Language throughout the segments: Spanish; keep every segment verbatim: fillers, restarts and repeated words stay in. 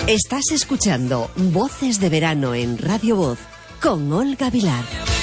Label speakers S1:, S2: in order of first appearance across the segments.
S1: Estás escuchando Voces de Verano en Radio Voz con Olga Vilar.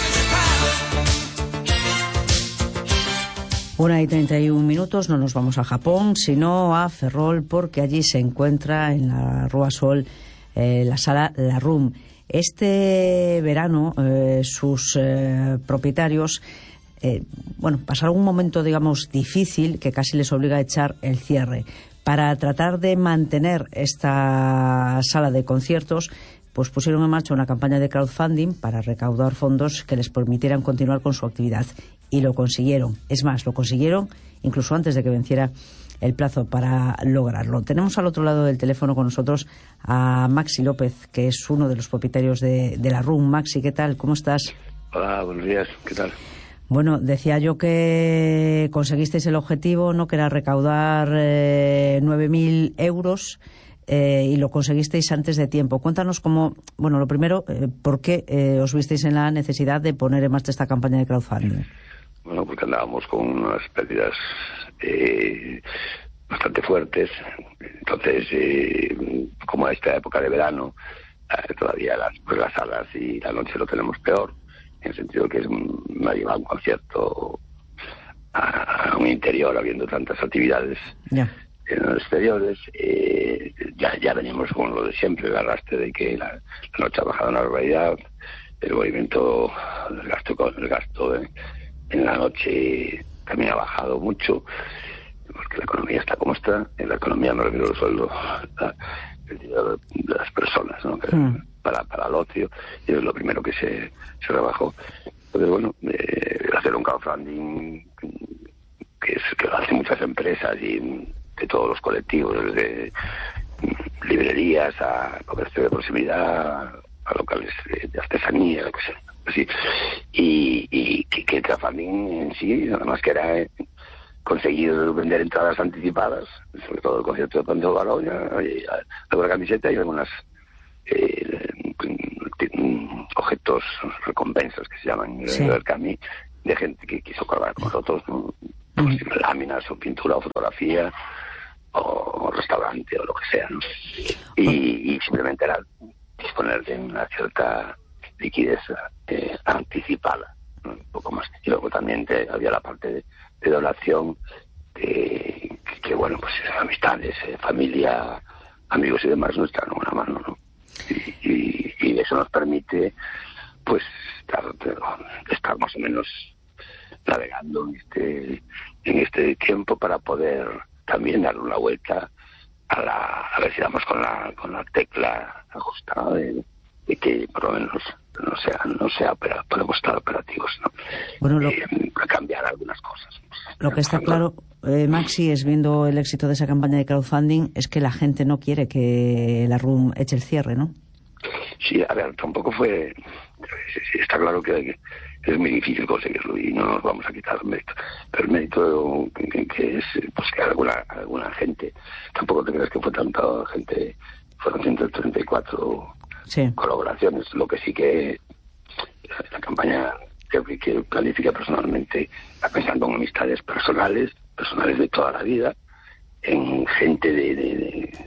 S2: Una y treinta y un minutos, no nos vamos a Japón, sino a Ferrol, porque allí se encuentra en la Rúa Sol eh, la sala La Room. Este verano eh, sus eh, propietarios eh, bueno, pasaron un momento, digamos, difícil que casi les obliga a echar el cierre. Para tratar de mantener esta sala de conciertos, pues pusieron en marcha una campaña de crowdfunding para recaudar fondos que les permitieran continuar con su actividad. Y lo consiguieron. Es más, lo consiguieron incluso antes de que venciera el plazo para lograrlo. Tenemos al otro lado del teléfono con nosotros a Maxi López, que es uno de los propietarios de, de La Room. Maxi, ¿qué tal? ¿Cómo estás?
S3: Hola, buenos días. ¿Qué tal?
S2: Bueno, decía yo que conseguisteis el objetivo, ¿no? Que era recaudar eh, nueve mil euros eh, y lo conseguisteis antes de tiempo. Cuéntanos cómo, bueno, lo primero, eh, ¿por qué eh, os visteis en la necesidad de poner en marcha esta campaña de crowdfunding?
S3: Bueno, porque andábamos con unas pérdidas eh, bastante fuertes. Entonces, eh, como a esta época de verano, eh, todavía las, pues las salas y la noche lo tenemos peor, en el sentido que es nadie va a un concierto a, a un interior habiendo tantas actividades yeah. en los exteriores. Eh, ya, ya venimos con lo de siempre, el arrastre de que la, la noche ha bajado una barbaridad, el movimiento, el gasto, el gasto de, en la noche también ha bajado mucho, porque la economía está como está. En la economía me refiero al sueldo, la, el dinero de las personas, ¿no? Que, mm. para, para el ocio, y es lo primero que se, se rebajó. Entonces, bueno, eh, hacer un crowdfunding que, es, que lo hacen muchas empresas y de todos los colectivos, desde librerías a comercio de proximidad, a locales de artesanía, lo que sea. Sí. Y, y que, que el crowdfunding en sí, nada más que era eh, conseguir vender entradas anticipadas, sobre todo el concierto de Panteón Baroña, alguna camiseta y algunas eh, objetos, recompensas que se llaman sí. del Cami, de gente que quiso colaborar con nosotros, ¿no? Pues, mm. láminas o pintura o fotografía o restaurante o lo que sea, ¿no? Y, y simplemente era disponer de una cierta liquidez eh, anticipada, ¿no? Un poco más. Y luego también te, había la parte de, de donación que, que, que, bueno, pues amistades, eh, familia, amigos y demás nos echan una mano, ¿no? Y, y, y eso nos permite, pues, estar, estar más o menos navegando en este, en este tiempo para poder también darle una vuelta a la, a ver si damos con la, con la tecla ajustada de, de que por lo menos no sea, no sea, podemos estar operativos, ¿no? Bueno, lo, eh, cambiar algunas cosas.
S2: Lo que está claro, eh, Maxi, es viendo el éxito de esa campaña de crowdfunding, es que la gente no quiere que La Room eche el cierre, ¿no?
S3: Sí, a ver, tampoco fue, está claro que es muy difícil conseguirlo y no nos vamos a quitar el mérito, pero el mérito que, que es, pues que alguna, alguna gente, tampoco te creas que fue tanta gente, fueron ciento treinta y cuatro sí. colaboraciones, lo que sí que la campaña creo que, que planifica personalmente, está pensando en amistades personales, personales de toda la vida, en gente de, de, de